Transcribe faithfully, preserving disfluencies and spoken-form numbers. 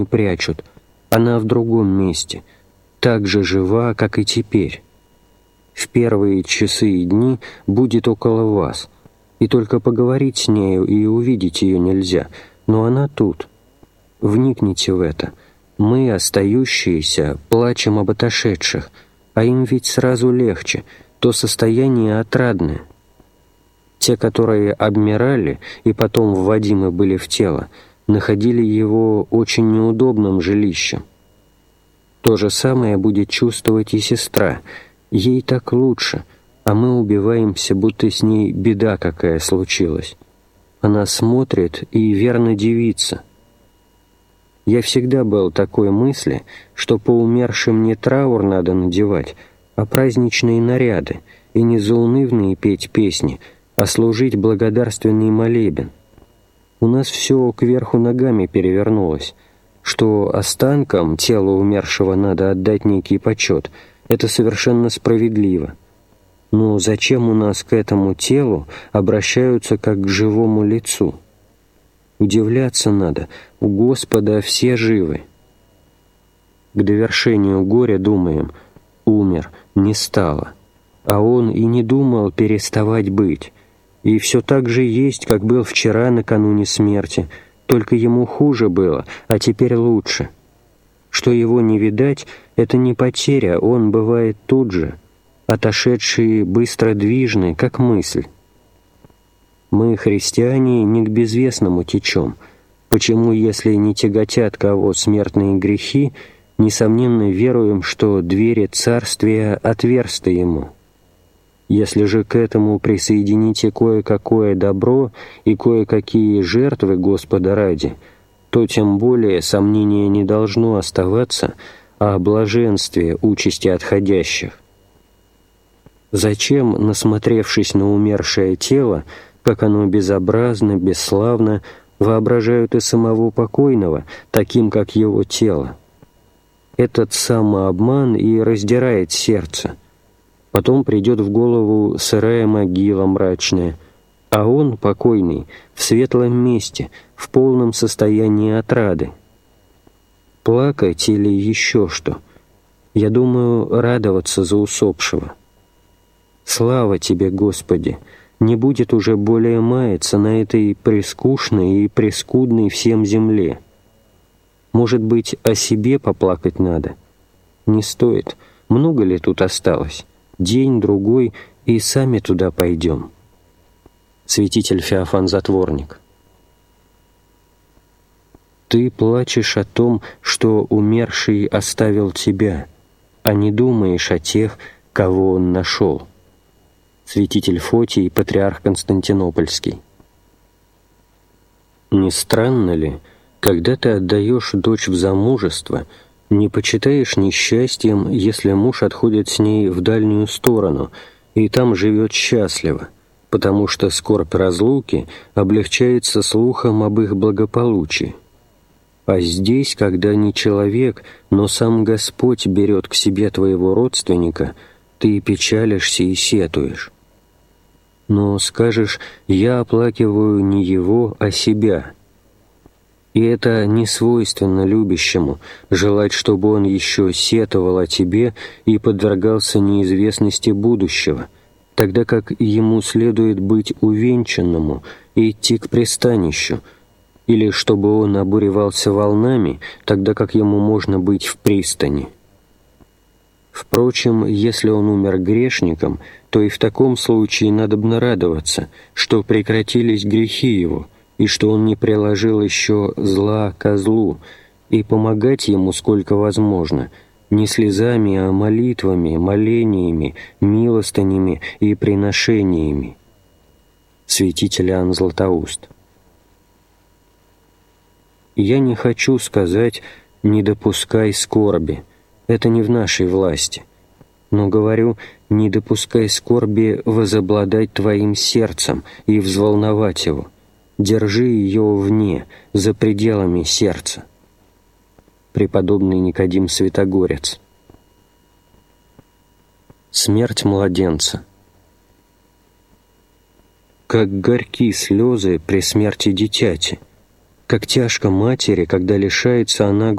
прячут. Она в другом месте, так же жива, как и теперь. В первые часы и дни будет около вас, и только поговорить с нею и увидеть ее нельзя, но она тут. Вникните в это. Мы, остающиеся, плачем об отошедших, а им ведь сразу легче, то состояние отрадное. Те, которые обмирали и потом вводимы были в тело, находили его очень неудобным жилищем. То же самое будет чувствовать и сестра. Ей так лучше, а мы убиваемся, будто с ней беда какая случилась. Она смотрит и верно дивится. Я всегда был такой мысли, что по умершим не траур надо надевать, а праздничные наряды, и не заунывные петь песни, а служить благодарственный молебен. У нас все кверху ногами перевернулось, что останкам тела умершего надо отдать некий почет. Это совершенно справедливо. Но зачем у нас к этому телу обращаются как к живому лицу? Удивляться надо, у Господа все живы. К довершению горя думаем: умер, не стало. А он и не думал переставать быть. И все так же есть, как был вчера накануне смерти, только ему хуже было, а теперь лучше. Что его не видать, это не потеря, он бывает тут же. Отошедшие быстродвижны, как мысль. Мы, христиане, не к безвестному течем. Почему, если не тяготят кого смертные грехи, несомненно веруем, что двери царствия отверсты ему? Если же к этому присоедините кое-какое добро и кое-какие жертвы Господа ради, то тем более сомнения не должно оставаться о блаженстве участи отходящих. Зачем, насмотревшись на умершее тело, как оно безобразно, бесславно, воображают и самого покойного, таким, как его тело? Этот самообман и раздирает сердце. Потом придет в голову сырая могила мрачная, а он, покойный, в светлом месте, в полном состоянии отрады. Плакать или еще что? Я думаю, радоваться за усопшего. Слава Тебе, Господи! Не будет уже более маяться на этой прескучной и прескудной всем земле. Может быть, о себе поплакать надо? Не стоит. Много ли тут осталось? День, другой, и сами туда пойдем. Святитель Феофан Затворник. Ты плачешь о том, что умерший оставил тебя, а не думаешь о тех, кого он нашел. Святитель Фотий, патриарх Константинопольский. Не странно ли, когда ты отдаешь дочь в замужество, не почитаешь несчастьем, если муж отходит с ней в дальнюю сторону и там живет счастливо, потому что скорбь разлуки облегчается слухом об их благополучии? А здесь, когда не человек, но сам Господь берет к себе твоего родственника, ты печалишься и сетуешь. Но скажешь: «Я оплакиваю не его, а себя». И это не свойственно любящему, желать, чтобы он еще сетовал о тебе и подвергался неизвестности будущего, тогда как ему следует быть увенчанному и идти к пристанищу, или чтобы он обуревался волнами, тогда как ему можно быть в пристани. Впрочем, если он умер грешником, то и в таком случае надобно радоваться, что прекратились грехи его, и что он не приложил еще зла ко злу, и помогать ему сколько возможно, не слезами, а молитвами, молениями, милостынями и приношениями. Святитель Иоанн Златоуст. Я не хочу сказать «не допускай скорби», это не в нашей власти, но говорю: не допускай скорби возобладать твоим сердцем и взволновать его, держи ее вне, за пределами сердца. Преподобный Никодим Святогорец. Смерть младенца. Как горьки слезы при смерти дитяти, как тяжко матери, когда лишается она